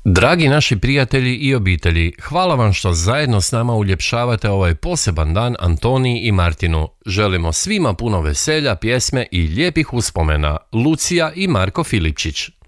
Dragi naši prijatelji i obitelji, hvala vam što zajedno s nama uljepšavate ovaj poseban dan Antoniji i Martinu. Želimo svima puno veselja, pjesme i lijepih uspomena. Lucija i Marko Filipčić.